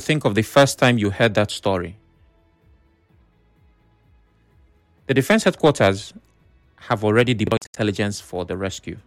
think of the first time you heard that story? The defense headquarters have already deployed intelligence for the rescue.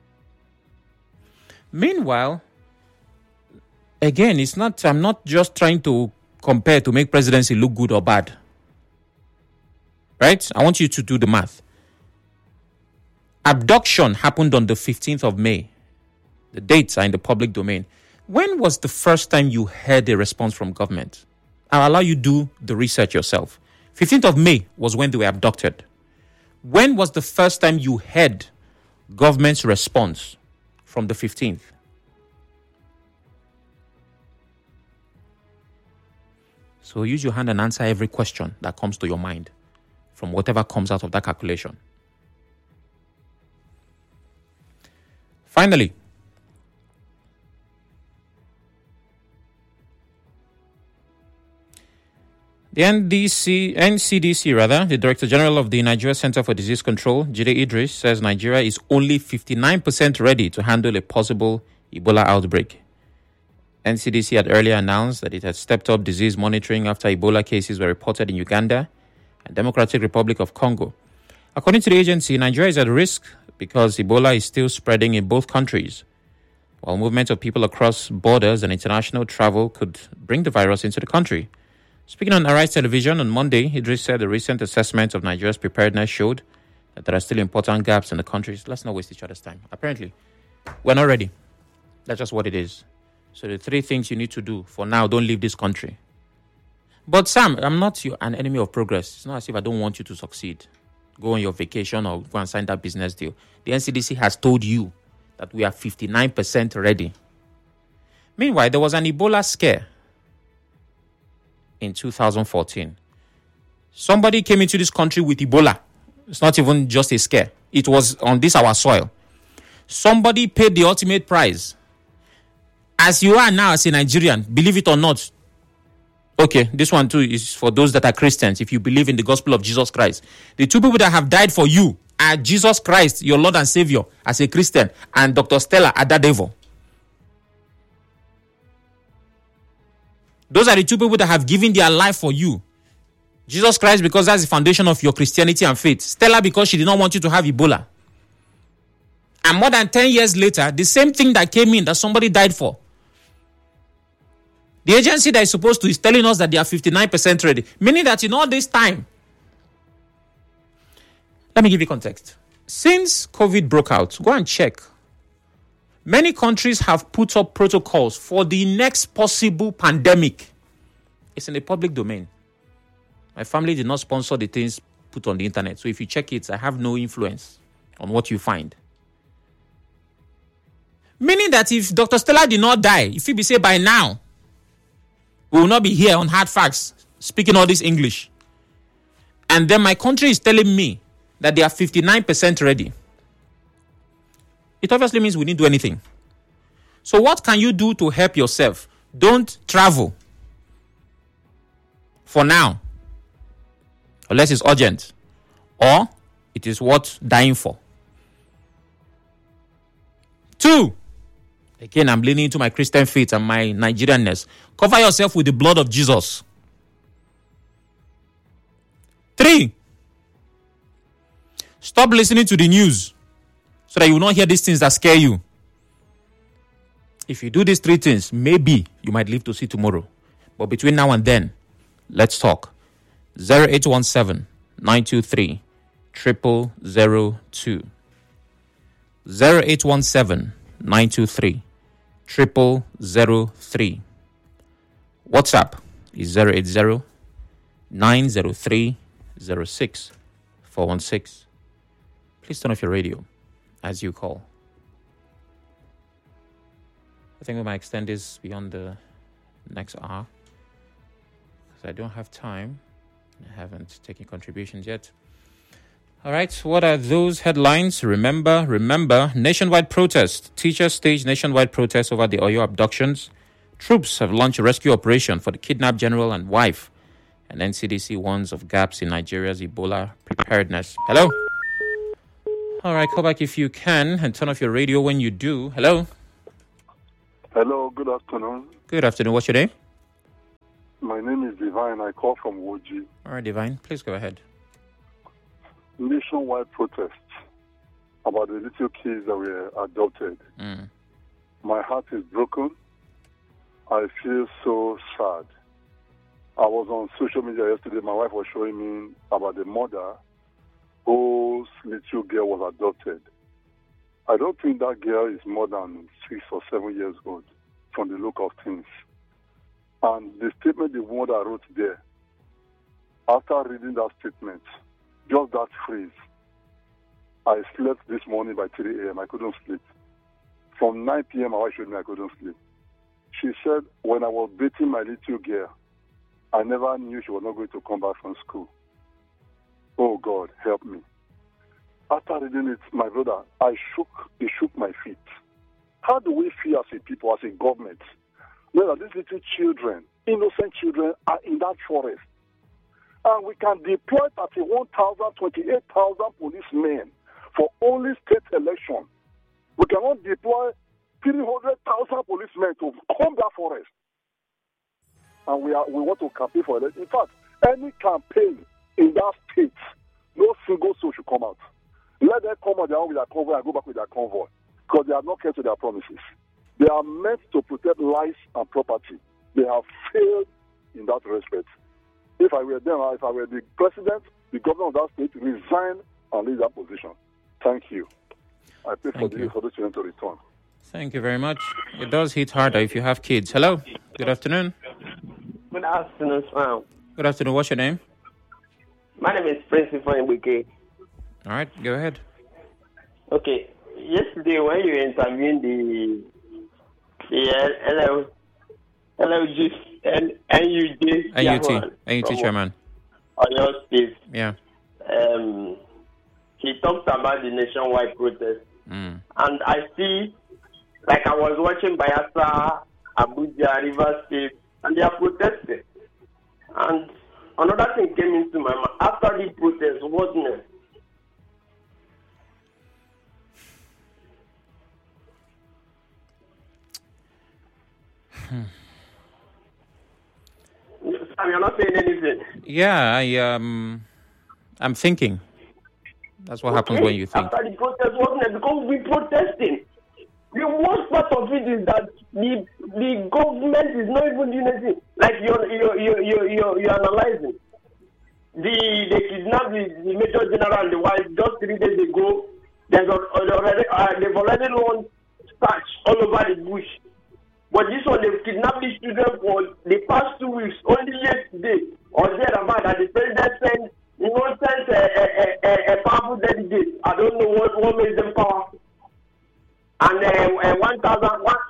Meanwhile, again, I'm not just trying to compare to make presidency look good or bad. Right? I want you to do the math. Abduction happened on the 15th of May. The dates are in the public domain. When was the first time you heard a response from government? I'll allow you to do the research yourself. 15th of May was when they were abducted. When was the first time you heard government's response from the 15th? So use your hand and answer every question that comes to your mind from whatever comes out of that calculation. Finally, the NCDC, the Director General of the Nigeria Center for Disease Control, Jide Idris, says Nigeria is only 59% ready to handle a possible Ebola outbreak. NCDC had earlier announced that it had stepped up disease monitoring after Ebola cases were reported in Uganda and Democratic Republic of Congo. According to the agency, Nigeria is at risk because Ebola is still spreading in both countries, while movement of people across borders and international travel could bring the virus into the country. Speaking on Arise Television on Monday, Idris said the recent assessment of Nigeria's preparedness showed that there are still important gaps in the country. Let's not waste each other's time. Apparently, we're not ready. That's just what it is. So the three things you need to do for now, don't leave this country. But Sam, I'm not an enemy of progress. It's not as if I don't want you to succeed. Go on your vacation or go and sign that business deal. The NCDC has told you that we are 59% ready. Meanwhile, there was an Ebola scare in 2014. Somebody came into this country with Ebola. It's not even just a scare. It was on our soil. Somebody paid the ultimate price. As you are now as a Nigerian, believe it or not, okay, this one too is for those that are Christians, if you believe in the gospel of Jesus Christ. The two people that have died for you are Jesus Christ, your Lord and Savior, as a Christian, and Dr. Stella Adadevoh. Those are the two people that have given their life for you. Jesus Christ, because that's the foundation of your Christianity and faith. Stella, because she did not want you to have Ebola. And more than 10 years later, the same thing that came in that somebody died for. The agency that is supposed to is telling us that they are 59% ready. Meaning that in all this time, let me give you context. Since COVID broke out, go and check. Many countries have put up protocols for the next possible pandemic. It's in the public domain. My family did not sponsor the things put on the internet. So if you check it, I have no influence on what you find. Meaning that if Dr. Stella did not die, if he be say by now, we will not be here on Hard Facts speaking all this English. And then my country is telling me that they are 59% ready. It obviously means we didn't do anything. So what can you do to help yourself? Don't travel. For now. Unless it's urgent. Or it is worth dying for. 2. Again, I'm leaning into my Christian faith and my Nigerianness. Cover yourself with the blood of Jesus. 3. Stop listening to the news so that you will not hear these things that scare you. If you do these 3 things, maybe you might live to see tomorrow. But between now and then, let's talk. 0817 923 0002. 0817 923 0003. WhatsApp is 080 903 06 416. Please turn off your radio as you call. I think we might extend this beyond the next hour because I don't have time. I haven't taken contributions yet. All right, what are those headlines? Remember, nationwide protest. Teachers stage nationwide protest over the Oyo abductions. Troops have launched a rescue operation for the kidnapped general and wife. And NCDC warns of gaps in Nigeria's Ebola preparedness. Hello? All right, call back if you can and turn off your radio when you do. Hello? Hello, good afternoon. Good afternoon. What's your name? My name is Divine. I call from Woji. All right, Divine, please go ahead. Nationwide protests about the little kids that were adopted. My heart is broken. I feel so sad. I was on social media yesterday. My wife was showing me about the mother whose little girl was adopted. I don't think that girl is more than 6 or 7 years old from the look of things. And the statement the mother wrote there, after reading that statement, just that phrase, I slept this morning by 3 a.m. I couldn't sleep. From 9 p.m. my wife showed me I couldn't sleep. She said, when I was bathing my little girl, I never knew she was not going to come back from school. Oh God, help me. After reading it, my brother, it shook my feet. How do we feel as a people, as a government, know that these little children, innocent children, are in that forest? And we can deploy 31,000, 28,000 policemen for only state election. We cannot deploy 300,000 policemen to comb that forest. And we want to campaign for election. In fact, any campaign in that state, no single soul should come out. Let them come on their own with their convoy and go back with their convoy, because they have not kept to their promises. They are meant to protect lives and property. They have failed in that respect. If I were them, if I were the president, the governor of that state, resign and leave that position. Thank you. I pray for the children to return. Thank you very much. It does hit harder if you have kids. Hello. Good afternoon. Good afternoon, Sam. Good afternoon. What's your name? My name is Principal Nweke. All right. Go ahead. Okay. Yesterday, when you interviewed the NUT chairman. On your state. Yeah. He talked about the nationwide protest. Mm. And I see, like I was watching Bayelsa, Abuja, Rivers State, and they are protesting. And another thing came into my mind. After the protest, what next? Sam, you're not saying anything. Yeah, I'm thinking. That's what happens when you think. After the protest, what next? Because we're protesting. The worst part of it is that the government is not even doing anything. Like you're analyzing. They kidnapped the Major General and the wife just 3 days ago. They've already launched search all over the bush. But this one, they've kidnapped these children for the past 2 weeks. Only yesterday, or thereabout, that the president sent a powerful delegate. I don't know what makes them powerful. And 1,000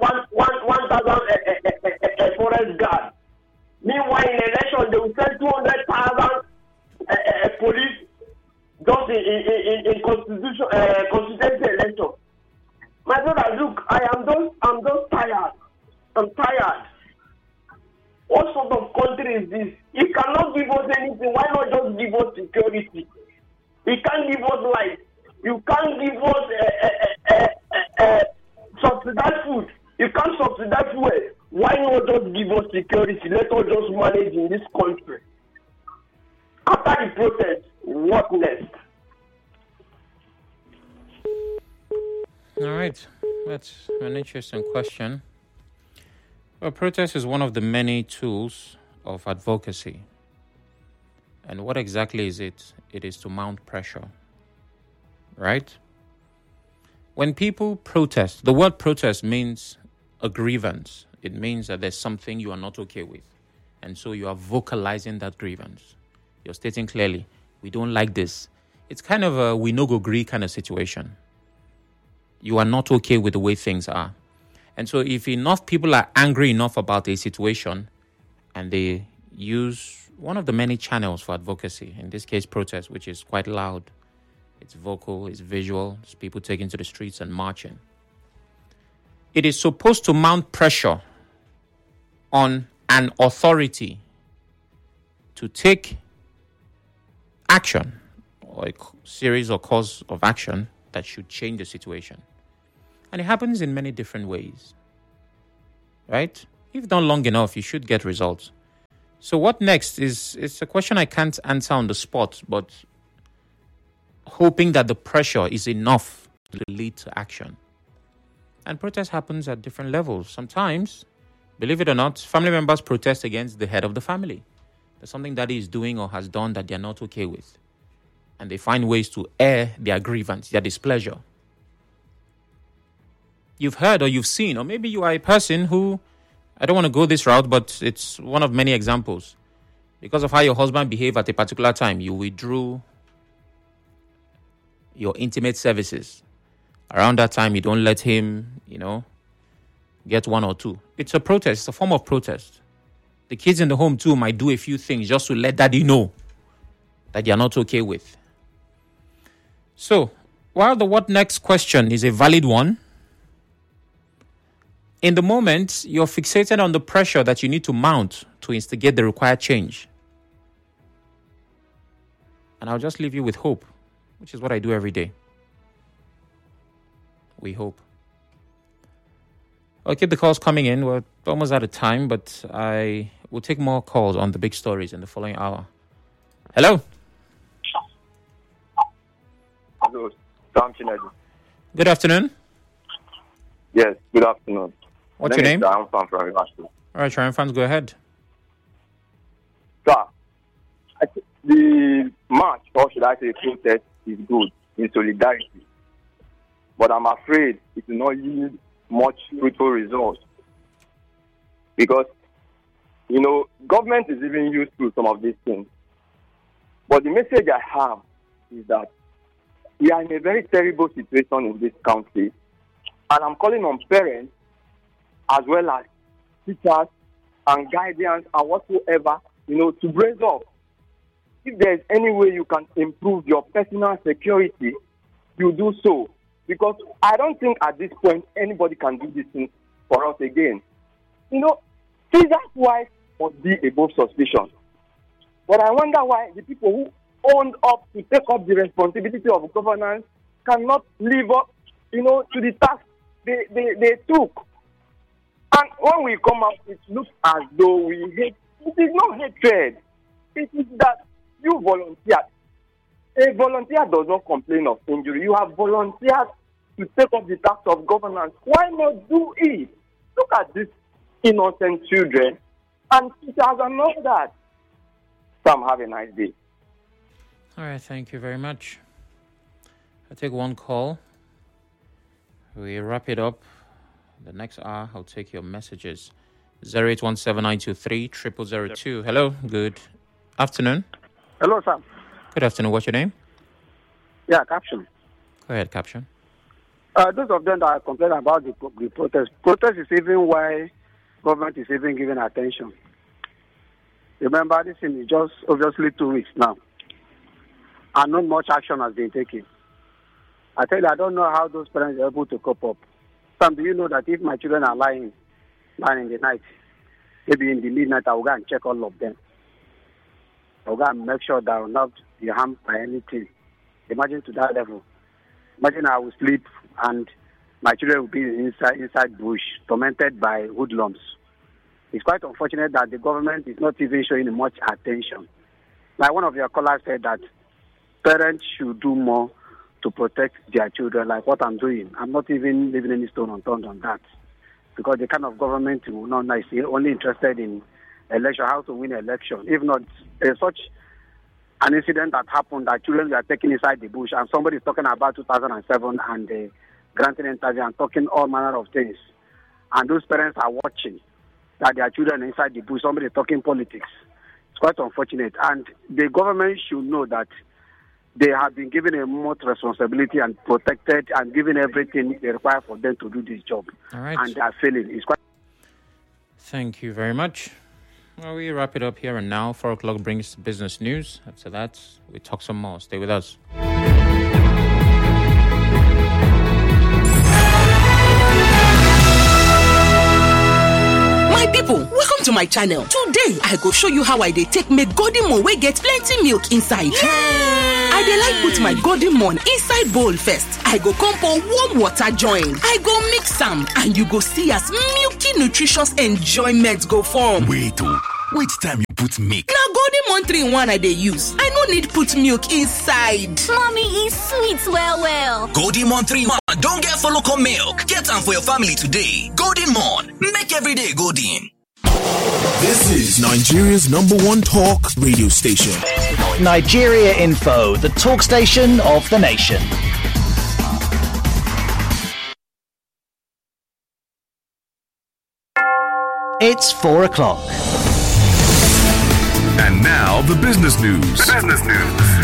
forest guard. Meanwhile, in election, they will send 200,000 police just in constituency election. My brother, look, I'm just tired. I'm tired. What sort of country is this? He cannot give us anything. Why not just give us security? He can't give us life. You can't give us subsidized food. You can't subsidize fuel. Why not just give us security? Let us just manage in this country. After the protest, what next? All right. That's an interesting question. Well, protest is one of the many tools of advocacy. And what exactly is it? It is to mount pressure. Right? When people protest, the word protest means a grievance. It means that there's something you are not okay with. And so you are vocalizing that grievance. You're stating clearly, we don't like this. It's kind of a we no go gree kind of situation. You are not okay with the way things are. And so if enough people are angry enough about a situation and they use one of the many channels for advocacy, in this case protest, which is quite loud, it's vocal, it's visual, it's people taking to the streets and marching. It is supposed to mount pressure on an authority to take action or a series or course of action that should change the situation. And it happens in many different ways, right? If done long enough, you should get results. So what next it's a question I can't answer on the spot, but hoping that the pressure is enough to lead to action. And protest happens at different levels. Sometimes, believe it or not, family members protest against the head of the family. There's something that he is doing or has done that they're not okay with. And they find ways to air their grievance, their displeasure. You've heard or you've seen, or maybe you are a person who, I don't want to go this route, but it's one of many examples. Because of how your husband behaved at a particular time, you withdrew your intimate services. Around that time, you don't let him, get one or two. It's a protest. It's a form of protest. The kids in the home too might do a few things just to let daddy know that you're not okay with. So, while the what next question is a valid one, in the moment, you're fixated on the pressure that you need to mount to instigate the required change. And I'll just leave you with hope, which is what I do every day. We hope. I'll keep the calls coming in. We're almost out of time, but I will take more calls on the big stories in the following hour. Hello. Hello, Sam Chinedu. Good afternoon. Yes, good afternoon. What's your name? I'm from Rivasco. All right, Sharon fans, go ahead. Sir, the march, or should I say protest, is good in solidarity. But I'm afraid it will not yield much fruitful results. Because, government is even used to some of these things. But the message I have is that we are in a very terrible situation in this country. And I'm calling on parents as well as teachers and guardians and whatsoever, to brace up. If there is any way you can improve your personal security, you do so. Because I don't think at this point anybody can do this thing for us again. Caesar's wife must be above suspicion. But I wonder why the people who owned up to take up the responsibility of governance cannot live up, to the task they took. And when we come out, it looks as though we hate. It is not hatred. It is that you volunteered. A volunteer does not complain of injury. You have volunteered to take up the task of governance. Why not do it? Look at these innocent children and teachers and all that. Sam, have a nice day. All right, thank you very much. I'll take one call. We wrap it up. The next hour, I'll take your messages. 08179230002. Hello, good afternoon. Hello, Sam. Good afternoon. What's your name? Yeah, Caption. Go ahead, Caption. Those of them that are complaining about the protest. Protest is even why government is even giving attention. Remember, this thing is just obviously 2 weeks now. And not much action has been taken. I tell you, I don't know how those parents are able to cope up. Sam, do you know that if my children are lying in the night, maybe in the midnight, I will go and check all of them. I will go and make sure that I will not be harmed by anything. Imagine to that level. Imagine I will sleep and my children will be inside bush, tormented by hoodlums. It's quite unfortunate that the government is not even showing much attention. Like one of your callers said that parents should do more to protect their children, like what I'm doing. I'm not even leaving any stone unturned on that. Because the kind of government will not is only interested in election, how to win election. If not, there's such an incident that happened that children were taken inside the bush and somebody is talking about 2007 and granting interview and talking all manner of things. And those parents are watching that their children are inside the bush, somebody is talking politics. It's quite unfortunate. And the government should know that they have been given a much responsibility and protected and given everything they require for them to do this job. All right. And they are failing. It's quite. Thank you very much. Well, we wrap it up here and now. 4 o'clock brings business news. After that, we talk some more. Stay with us. My people, welcome to my channel. Today, I go show you how I dey take make golden moon wey get plenty milk inside. I dey like put my golden moon inside bowl first. I go come pour warm water join. I go mix am and you go see as milky nutritious enjoyment go form. Wait, which time you put put milk. Now Golden Mon 3-in-1 I dey use. I no need put milk inside. Mommy, e sweet well. Golden Mon 3-in-1 don't get follow come milk. Get them for your family today. Golden Mon, make every day golden. This is Nigeria's #1 talk radio station. Nigeria Info, the talk station of the nation. It's 4 o'clock. And now the business news.